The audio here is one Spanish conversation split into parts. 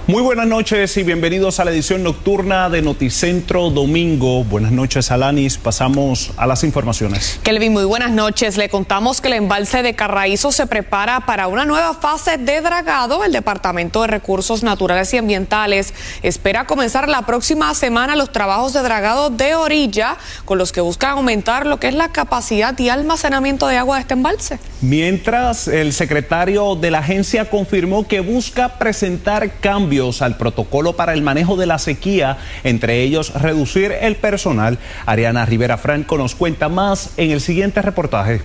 Muy buenas noches y bienvenidos a la edición nocturna de Noticentro Domingo. Buenas noches, Alanis. Pasamos a las informaciones. Kelvin, muy buenas noches. Le contamos que el embalse de Carraízo se prepara para una nueva fase de dragado. El Departamento de Recursos Naturales y Ambientales espera comenzar la próxima semana los trabajos de dragado de orilla, con los que buscan aumentar lo que es la capacidad y almacenamiento de agua de este embalse. Mientras, el secretario de la agencia confirmó que busca presentar cambios al protocolo para el manejo de la sequía, entre ellos reducir el personal. Ariana Rivera Franco nos cuenta más en el siguiente reportaje.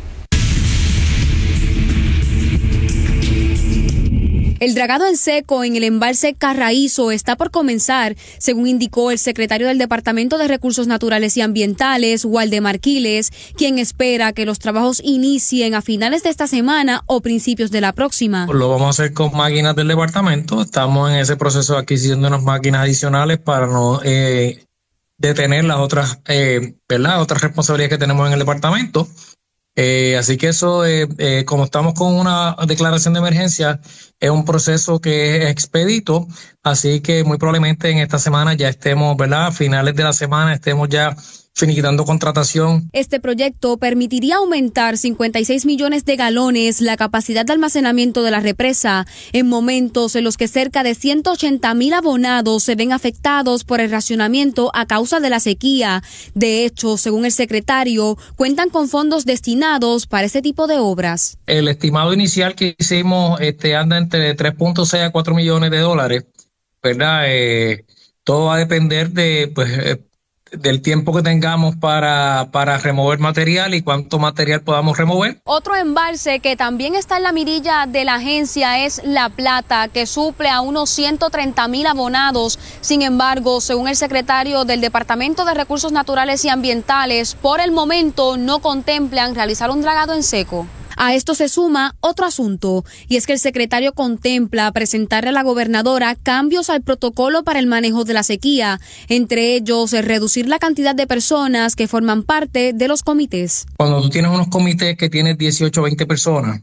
El dragado en seco en el embalse Carraízo está por comenzar, según indicó el secretario del Departamento de Recursos Naturales y Ambientales, Waldemar Quiles, quien espera que los trabajos inicien a finales de esta semana o principios de la próxima. Lo vamos a hacer con máquinas del departamento. Estamos en ese proceso de adquisición de unas máquinas adicionales para no detener las otras, otras responsabilidades que tenemos en el departamento. Así que eso, como estamos con una declaración de emergencia, es un proceso que es expedito, así que muy probablemente en esta semana ya estemos, a finales de la semana estemos ya finiquitando contratación. Este proyecto permitiría aumentar 56 millones de galones la capacidad de almacenamiento de la represa en momentos en los que cerca de 180,000 abonados se ven afectados por el racionamiento a causa de la sequía. De hecho, según el secretario, cuentan con fondos destinados para este tipo de obras. El estimado inicial que hicimos anda entre 3.6 a 4 millones de dólares, ¿verdad? Todo va a depender de del tiempo que tengamos para remover material y cuánto material podamos remover. Otro embalse que también está en la mirilla de la agencia es La Plata, que suple a unos 130,000 abonados. Sin embargo, según el secretario del Departamento de Recursos Naturales y Ambientales, por el momento no contemplan realizar un dragado en seco. A esto se suma otro asunto, y es que el secretario contempla presentarle a la gobernadora cambios al protocolo para el manejo de la sequía, entre ellos reducir la cantidad de personas que forman parte de los comités. Cuando tú tienes unos comités que tienes 18 o 20 personas,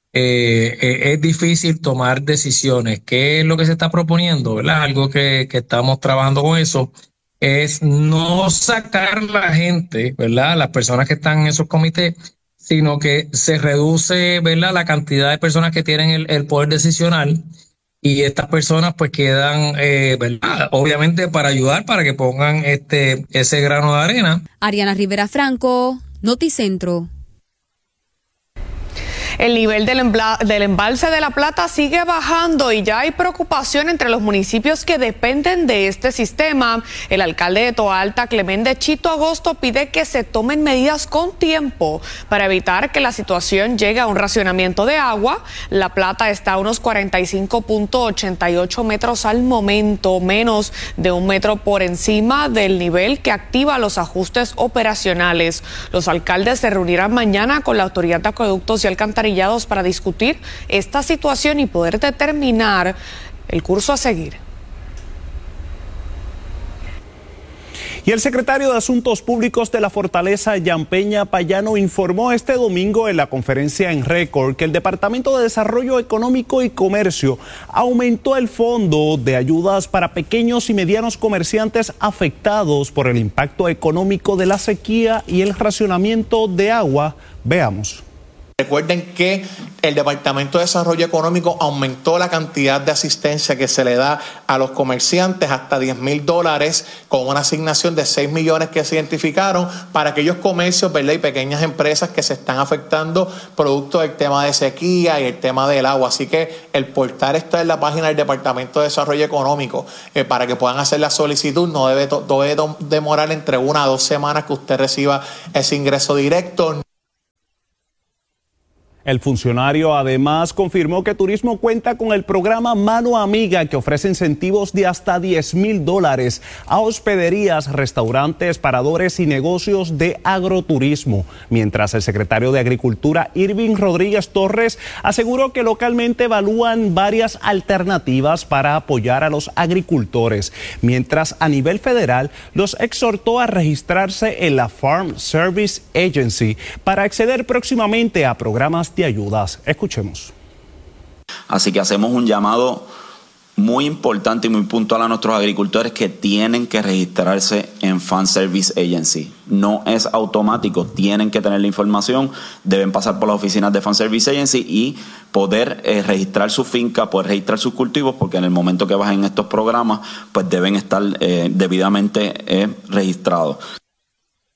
es difícil tomar decisiones. ¿Qué es lo que se está proponiendo? ¿Verdad? Algo que estamos trabajando con eso es no sacar la gente, ¿verdad? Las personas que están en esos comités, sino que se reduce, ¿verdad?, la cantidad de personas que tienen el poder decisional, y estas personas pues quedan, ¿verdad?, obviamente para ayudar, para que pongan ese grano de arena. Ariana Rivera Franco, Noticentro. El nivel del embalse de La Plata sigue bajando y ya hay preocupación entre los municipios que dependen de este sistema. El alcalde de Toalta, Clemente Chito Agosto, pide que se tomen medidas con tiempo para evitar que la situación llegue a un racionamiento de agua. La Plata está a unos 45.88 metros al momento, menos de 1 metro por encima del nivel que activa los ajustes operacionales. Los alcaldes se reunirán mañana con la Autoridad de Acueductos y Alcantarillados para discutir esta situación y poder determinar el curso a seguir. Y el secretario de Asuntos Públicos de la Fortaleza, Jan Peña Payano, informó este domingo en la conferencia en récord que el Departamento de Desarrollo Económico y Comercio aumentó el fondo de ayudas para pequeños y medianos comerciantes afectados por el impacto económico de la sequía y el racionamiento de agua. Veamos. Recuerden que el Departamento de Desarrollo Económico aumentó la cantidad de asistencia que se le da a los comerciantes hasta $10,000, con una asignación de 6 millones que se identificaron para aquellos comercios, ¿verdad?, y pequeñas empresas que se están afectando producto del tema de sequía y el tema del agua. Así que el portal está en la página del Departamento de Desarrollo Económico para que puedan hacer la solicitud. No debe demorar entre 1 a 2 semanas que usted reciba ese ingreso directo. El funcionario además confirmó que Turismo cuenta con el programa Mano Amiga, que ofrece incentivos de hasta $10,000 a hospederías, restaurantes, paradores y negocios de agroturismo. Mientras el secretario de Agricultura, Irving Rodríguez Torres, aseguró que localmente evalúan varias alternativas para apoyar a los agricultores. Mientras a nivel federal los exhortó a registrarse en la Farm Service Agency para acceder próximamente a programas de ayudas. Escuchemos. Así que hacemos un llamado muy importante y muy puntual a nuestros agricultores que tienen que registrarse en Farm Service Agency. No es automático, tienen que tener la información, deben pasar por las oficinas de Farm Service Agency y poder registrar su finca, poder registrar sus cultivos, porque en el momento que bajen estos programas, pues deben estar debidamente registrados.